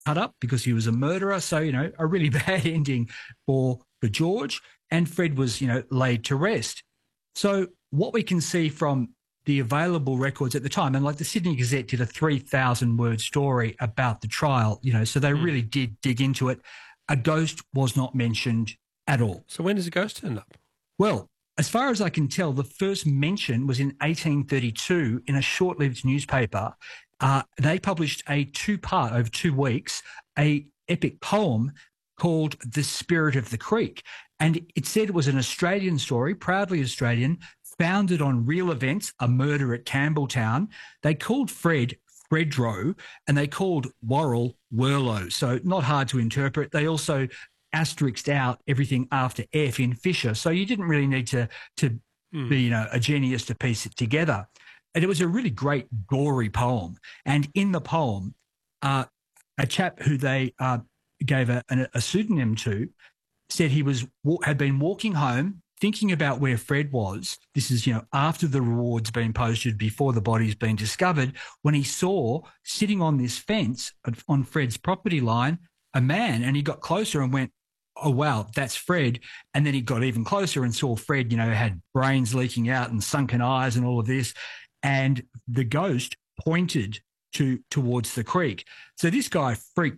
cut up because he was a murderer. So, a really bad ending for George. And Fred was, laid to rest. So what we can see from the available records at the time, and like the Sydney Gazette did a 3,000 word story about the trial, so they really did dig into it. A ghost was not mentioned at all. So when does the ghost turn up? Well, as far as I can tell, the first mention was in 1832 in a short-lived newspaper. They published a two-part, over 2 weeks, a epic poem called The Spirit of the Creek. And it said it was an Australian story, proudly Australian, founded on real events, a murder at Campbelltown. They called Fred Fredro, and they called Worrell Worlo. So not hard to interpret. They also asterisked out everything after F in Fisher. So you didn't really need to be, a genius to piece it together. And it was a really great, gory poem. And in the poem, a chap who they gave a pseudonym to said he had been walking home thinking about where Fred was. This is, after the reward's been posted, before the body's been discovered, when he saw sitting on this fence on Fred's property line a man, and he got closer and went, oh, wow, that's Fred. And then he got even closer and saw Fred, had brains leaking out and sunken eyes and all of this. And the ghost pointed towards the creek. So this guy freaked